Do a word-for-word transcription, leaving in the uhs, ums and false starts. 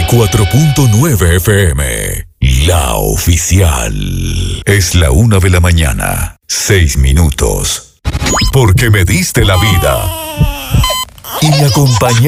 cuatro punto nueve F M, la oficial. Es la una de la mañana, seis minutos. Porque me diste la vida y me acompañaste